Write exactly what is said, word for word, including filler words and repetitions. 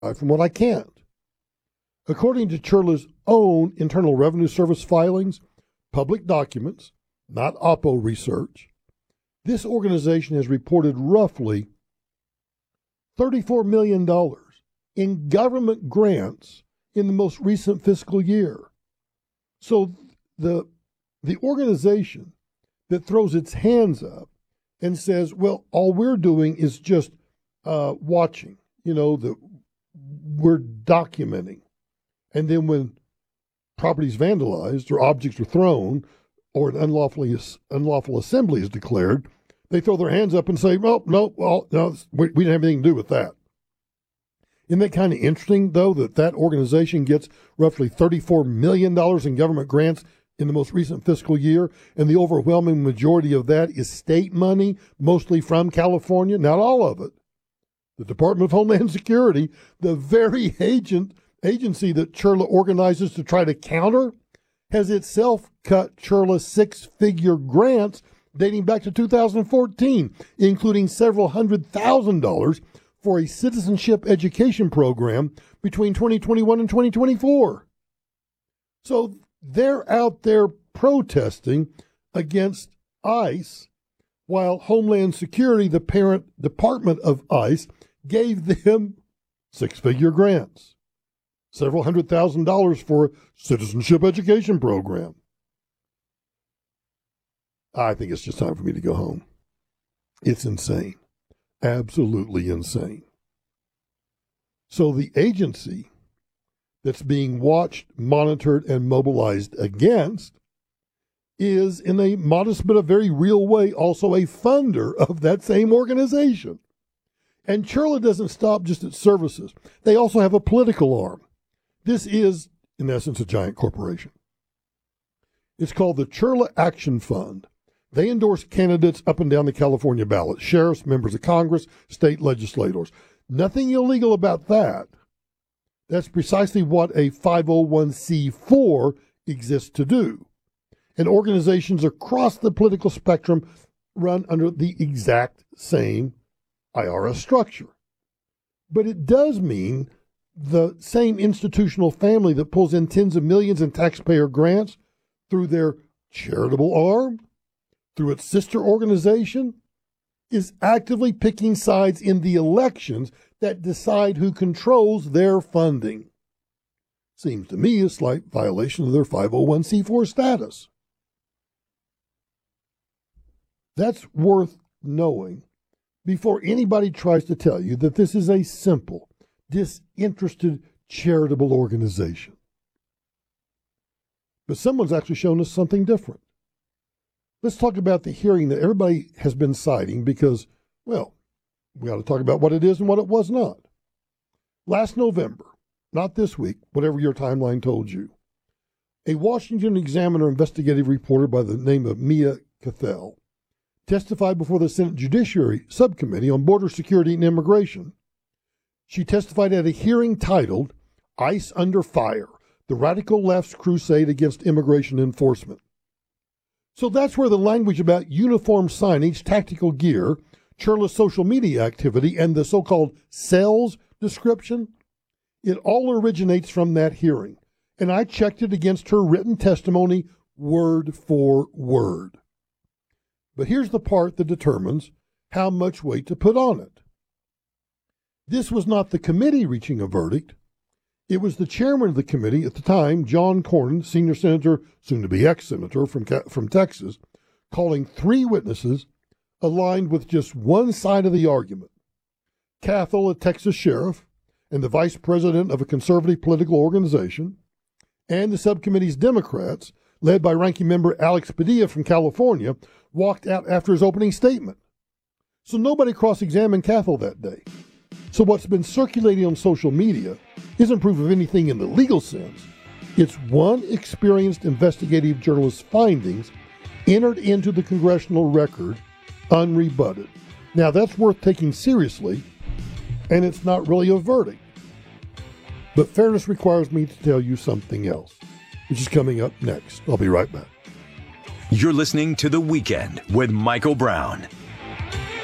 from what I can't. According to Chirla's own Internal Revenue Service filings, public documents, not Oppo research, this organization has reported roughly thirty-four million dollars in government grants in the most recent fiscal year. So the, the organization that throws its hands up and says, well, all we're doing is just uh, watching, you know, the, we're documenting. And then when property is vandalized or objects are thrown or an unlawfully, unlawful assembly is declared, they throw their hands up and say, well, no, well, no, we, we didn't have anything to do with that. Isn't that kind of interesting, though, that that organization gets roughly thirty-four million dollars in government grants in the most recent fiscal year, and the overwhelming majority of that is state money, mostly from California, not all of it. The Department of Homeland Security, the very agent agency that Chirla organizes to try to counter, has itself cut Chirla six-figure grants dating back to two thousand fourteen, including several hundred thousand dollars for a citizenship education program between twenty twenty-one and twenty twenty-four. So they're out there protesting against ICE, while Homeland Security, the parent department of ICE, gave them six-figure grants, several hundred thousand dollars for a citizenship education program. I think it's just time for me to go home. It's insane. Absolutely insane. So the agency that's being watched, monitored, and mobilized against is, in a modest but a very real way, also a funder of that same organization. And Chirla doesn't stop just at services. They also have a political arm. This is, in essence, a giant corporation. It's called the Chirla Action Fund. They endorse candidates up and down the California ballot, sheriffs, members of Congress, state legislators. Nothing illegal about that. That's precisely what a five oh one c four exists to do. And organizations across the political spectrum run under the exact same I R S structure. But it does mean the same institutional family that pulls in tens of millions in taxpayer grants through their charitable arm, through its sister organization, is actively picking sides in the elections that decide who controls their funding. Seems to me a slight violation of their five oh one c four status. That's worth knowing before anybody tries to tell you that this is a simple, disinterested, charitable organization. But someone's actually shown us something different. Let's talk about the hearing that everybody has been citing because, well, we ought to talk about what it is and what it was not. Last November, not this week, whatever your timeline told you, a Washington Examiner investigative reporter by the name of Mia Cathell testified before the Senate Judiciary Subcommittee on Border Security and Immigration. She testified at a hearing titled ICE Under Fire, the Radical Left's Crusade Against Immigration Enforcement. So that's where the language about uniform signage, tactical gear, Chirla's social media activity, and the so-called cells description, it all originates from that hearing. And I checked it against her written testimony word for word. But here's the part that determines how much weight to put on it. This was not the committee reaching a verdict. It was the chairman of the committee at the time, John Cornyn, senior senator, soon to be ex-senator from, from Texas, calling three witnesses aligned with just one side of the argument. Cathell, a Texas sheriff, and the vice president of a conservative political organization, and the subcommittee's Democrats, led by ranking member Alex Padilla from California, walked out after his opening statement. So nobody cross-examined Cathell that day. So what's been circulating on social media isn't proof of anything in the legal sense. It's one experienced investigative journalist's findings entered into the congressional record unrebutted. Now, that's worth taking seriously, and it's not really a verdict. But fairness requires me to tell you something else, which is coming up next. I'll be right back. You're listening to The Weekend with Michael Brown